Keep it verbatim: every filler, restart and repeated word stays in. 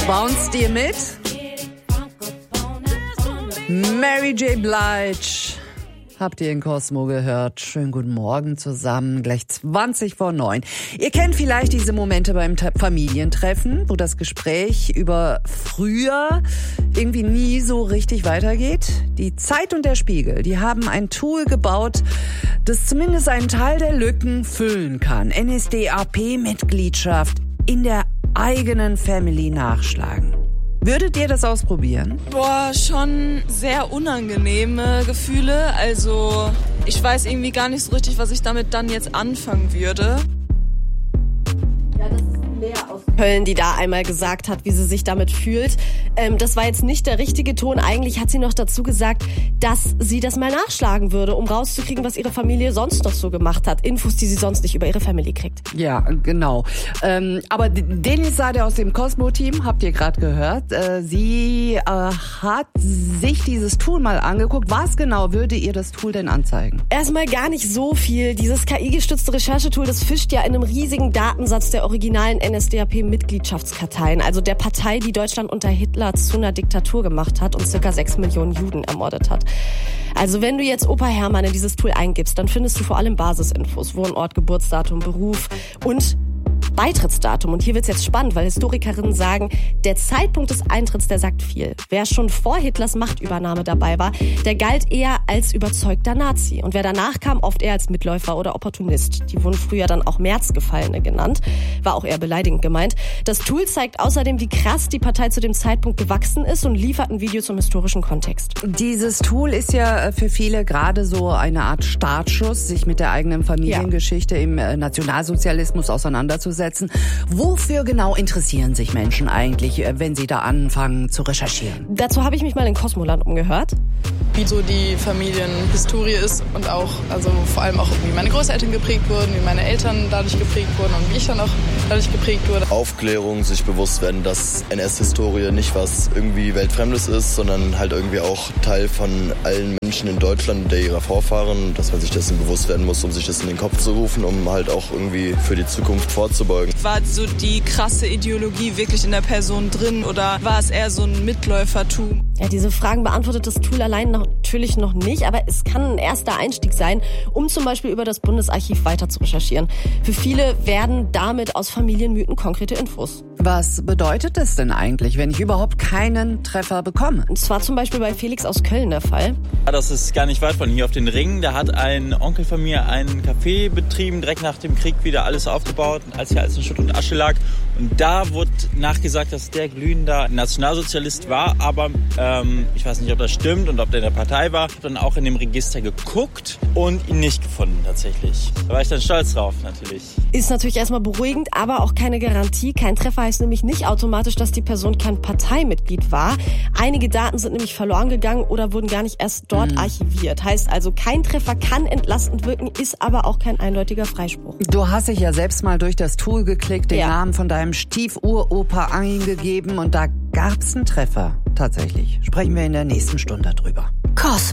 Bounce dir mit? Mary J. Blige. Habt ihr in Cosmo gehört? Schönen guten Morgen zusammen, gleich zwanzig vor neun. Ihr kennt vielleicht diese Momente beim Familientreffen, wo das Gespräch über früher irgendwie nie so richtig weitergeht. Die Zeit und der Spiegel, die haben ein Tool gebaut, das zumindest einen Teil der Lücken füllen kann. N S D A P-Mitgliedschaft in der eigenen Family nachschlagen. Würdet ihr das ausprobieren? Boah, schon sehr unangenehme Gefühle. Also ich weiß irgendwie gar nicht so richtig, was ich damit dann jetzt anfangen würde. Ja, das ist Lea aus Köln, die da einmal gesagt hat, wie sie sich damit fühlt. Ähm, das war jetzt nicht der richtige Ton. Eigentlich hat sie noch dazu gesagt, dass sie das mal nachschlagen würde, um rauszukriegen, was ihre Familie sonst noch so gemacht hat. Infos, die sie sonst nicht über ihre Family kriegt. Ja, genau. Ähm, aber Denis Sade aus dem Cosmo-Team, habt ihr gerade gehört, äh, sie äh, hat sich dieses Tool mal angeguckt. Was genau würde ihr das Tool denn anzeigen? Erstmal gar nicht so viel. Dieses K I-gestützte Recherchetool, das fischt ja in einem riesigen Datensatz der originalen N S D A P-Mitgliedschaftskarteien, also der Partei, die Deutschland unter Hitler zu einer Diktatur gemacht hat und circa sechs Millionen Juden ermordet hat. Also wenn du jetzt Opa Hermann in dieses Tool eingibst, dann findest du vor allem Basisinfos, Wohnort, Geburtsdatum, Beruf und Beitrittsdatum. Und hier wird's jetzt spannend, weil Historikerinnen sagen, der Zeitpunkt des Eintritts, der sagt viel. Wer schon vor Hitlers Machtübernahme dabei war, der galt eher als überzeugter Nazi. Und wer danach kam, oft eher als Mitläufer oder Opportunist. Die wurden früher dann auch Märzgefallene genannt. War auch eher beleidigend gemeint. Das Tool zeigt außerdem, wie krass die Partei zu dem Zeitpunkt gewachsen ist und liefert ein Video zum historischen Kontext. Dieses Tool ist ja für viele gerade so eine Art Startschuss, sich mit der eigenen Familiengeschichte ja. im Nationalsozialismus auseinanderzusetzen. Wofür genau interessieren sich Menschen eigentlich, wenn sie da anfangen zu recherchieren? Dazu habe ich mich mal in Cosmoland umgehört. Wie so die Familienhistorie ist und auch, also vor allem auch, wie meine Großeltern geprägt wurden, wie meine Eltern dadurch geprägt wurden und wie ich dann auch dadurch geprägt wurde. Aufklärung, sich bewusst werden, dass N S-Historie nicht was irgendwie Weltfremdes ist, sondern halt irgendwie auch Teil von allen Menschen in Deutschland und der ihrer Vorfahren, dass man sich dessen bewusst werden muss, um sich das in den Kopf zu rufen, um halt auch irgendwie für die Zukunft vorzubeugen. War so die krasse Ideologie wirklich in der Person drin oder war es eher so ein Mitläufertum? Ja, diese Fragen beantwortet das Tool allein natürlich noch nicht, aber es kann ein erster Einstieg sein, um zum Beispiel über das Bundesarchiv weiter zu recherchieren. Für viele werden damit aus Familienmythen konkrete Infos. Was bedeutet es denn eigentlich, wenn ich überhaupt keinen Treffer bekomme? Das war zum Beispiel bei Felix aus Köln der Fall. Das ist gar nicht weit von hier auf den Ring. Da hat ein Onkel von mir einen Café betrieben, direkt nach dem Krieg wieder alles aufgebaut, als hier alles in Schutt und Asche lag. Und da wurde nachgesagt, dass der glühender Nationalsozialist war, aber ähm, ich weiß nicht, ob das stimmt und ob der in der Partei war. Ich habe dann auch in dem Register geguckt und ihn nicht gefunden tatsächlich. Da war ich dann stolz drauf natürlich. Ist natürlich erstmal beruhigend, aber auch keine Garantie. Kein Treffer heißt nämlich nicht automatisch, dass die Person kein Parteimitglied war. Einige Daten sind nämlich verloren gegangen oder wurden gar nicht erst dort mhm. archiviert. Heißt also, kein Treffer kann entlastend wirken, ist aber auch kein eindeutiger Freispruch. Du hast dich ja selbst mal durch das Tool geklickt, den ja. Namen von deinem Stiefuropa eingegeben und da gab's einen Treffer. Tatsächlich. Sprechen wir in der nächsten Stunde drüber. Cosmo.